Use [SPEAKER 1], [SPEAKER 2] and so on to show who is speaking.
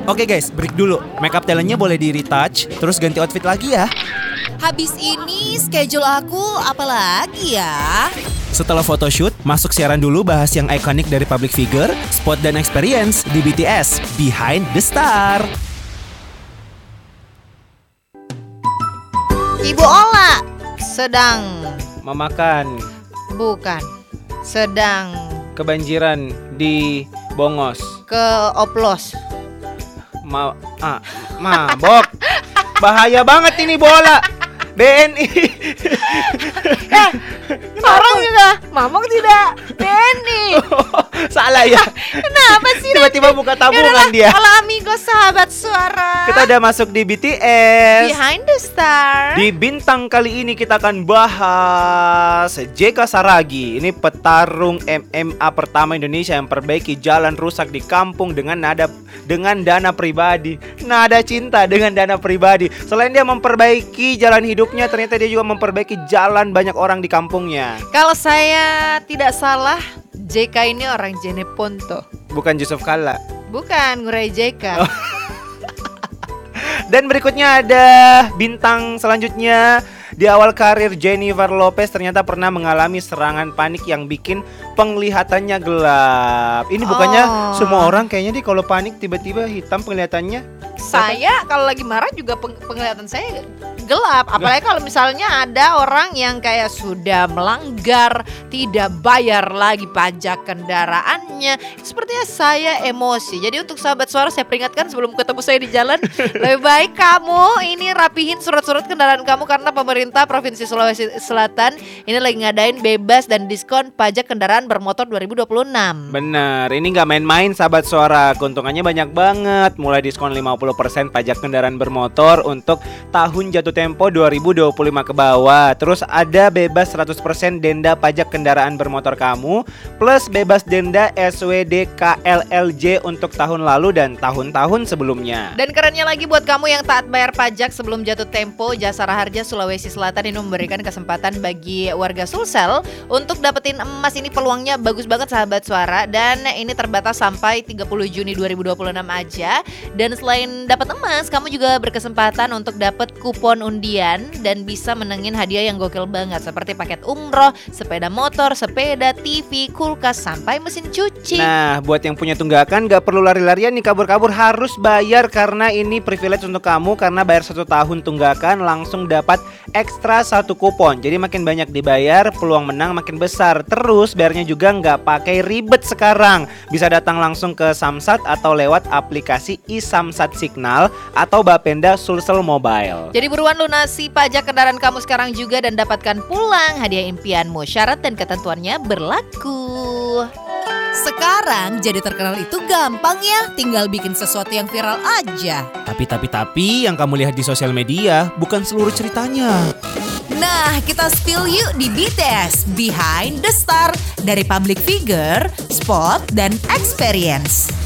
[SPEAKER 1] Oke guys, break dulu. Makeup talentnya boleh di retouch, terus ganti outfit lagi ya.
[SPEAKER 2] Habis ini schedule aku apa lagi ya?
[SPEAKER 1] Setelah photoshoot, masuk siaran dulu bahas yang ikonik dari public figure, spot dan experience di BTS Behind the Star.
[SPEAKER 2] Ibu Ola sedang
[SPEAKER 1] Bukan
[SPEAKER 2] sedang
[SPEAKER 1] kebanjiran di Bongos.
[SPEAKER 2] keoplos.
[SPEAKER 1] Mabok. Bahaya banget ini bola. BNI.
[SPEAKER 2] Orang juga mabok tidak BNI.
[SPEAKER 1] Salah ya.
[SPEAKER 2] Kenapa sih?
[SPEAKER 1] Tiba-tiba buka tabungan dia.
[SPEAKER 2] Halo amigo sahabat suara.
[SPEAKER 1] Kita udah masuk di BTS
[SPEAKER 2] Behind the Star.
[SPEAKER 1] Di bintang kali ini kita akan bahas JK Saragi. Ini petarung MMA pertama Indonesia yang perbaiki jalan rusak di kampung dengan dana pribadi. Nada cinta dengan dana pribadi. Selain dia memperbaiki jalan hidupnya, ternyata dia juga memperbaiki jalan banyak orang di kampungnya.
[SPEAKER 2] Kalau saya tidak salah, JK ini orang Jeneponto.
[SPEAKER 1] Bukan Yusuf Kalla.
[SPEAKER 2] Bukan Ngurai JK.
[SPEAKER 1] Dan berikutnya ada bintang selanjutnya. Di awal karir Jennifer Lopez ternyata pernah mengalami serangan panik yang bikin penglihatannya gelap. Ini bukannya semua orang kayaknya kalau panik tiba-tiba hitam penglihatannya.
[SPEAKER 2] Saya kalau lagi marah juga penglihatan saya gelap. Apalagi kalau misalnya ada orang yang kayak sudah melanggar, tidak bayar lagi pajak kendaraannya. Sepertinya saya emosi. Jadi untuk sahabat suara saya peringatkan sebelum ketemu saya di jalan, lebih baik kamu ini rapihin surat-surat kendaraan kamu karena pemerintah Provinsi Sulawesi Selatan ini lagi ngadain bebas dan diskon pajak kendaraan bermotor 2026.
[SPEAKER 1] Bener, ini gak main-main sahabat suara. Keuntungannya banyak banget. Mulai diskon 50% pajak kendaraan bermotor untuk tahun jatuh tempo 2025 ke bawah. Terus ada bebas 100% denda pajak kendaraan bermotor kamu, plus bebas denda SWD KLLJ untuk tahun lalu dan tahun-tahun sebelumnya.
[SPEAKER 2] Dan kerennya lagi buat kamu yang taat bayar pajak sebelum jatuh tempo, Jasara Harja Sulawesi Selatan ini memberikan kesempatan bagi warga Sulsel untuk dapetin emas. Ini peluangnya bagus banget sahabat suara, dan ini terbatas sampai 30 Juni 2026 aja. Dan selain dapat emas, kamu juga berkesempatan untuk dapat kupon undian dan bisa menengin hadiah yang gokil banget seperti paket umroh, sepeda motor, sepeda, TV, kulkas, sampai mesin cuci.
[SPEAKER 1] Nah, buat yang punya tunggakan gak perlu lari-larian nih kabur-kabur, harus bayar karena ini privilege untuk kamu. Karena bayar 1 tahun tunggakan langsung dapat ekstra 1 kupon. Jadi makin banyak dibayar, peluang menang makin besar. Terus bayarnya juga gak pakai ribet sekarang. Bisa datang langsung ke Samsat atau lewat aplikasi iSamsat Signal atau Bapenda Sulsel Mobile.
[SPEAKER 2] Jadi buruan lunasi pajak kendaraan kamu sekarang juga dan dapatkan pulang hadiah impianmu. Syarat dan ketentuannya berlaku. Sekarang jadi terkenal itu gampang ya, tinggal bikin sesuatu yang viral aja.
[SPEAKER 1] Tapi yang kamu lihat di sosial media bukan seluruh ceritanya.
[SPEAKER 2] Nah, kita spill yuk di BTS Behind the Star, dari public figure, spot, dan experience.